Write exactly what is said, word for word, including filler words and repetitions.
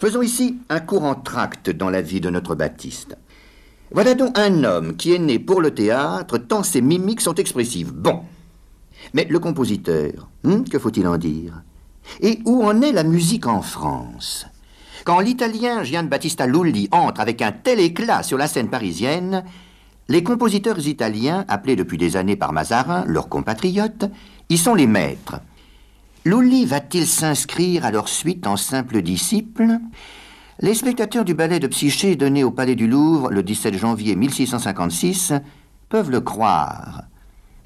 Faisons ici un court entracte dans la vie de notre Baptiste. Voilà donc un homme qui est né pour le théâtre, tant ses mimiques sont expressives. Bon. Mais le compositeur, hein, que faut-il en dire? Et où en est la musique en France? Quand l'italien Giambattista Lulli entre avec un tel éclat sur la scène parisienne, les compositeurs italiens, appelés depuis des années par Mazarin, leurs compatriotes, y sont les maîtres. Lulli va-t-il s'inscrire à leur suite en simple disciple? Les spectateurs du ballet de Psyché donné au Palais du Louvre le dix-sept janvier mille six cent cinquante-six peuvent le croire.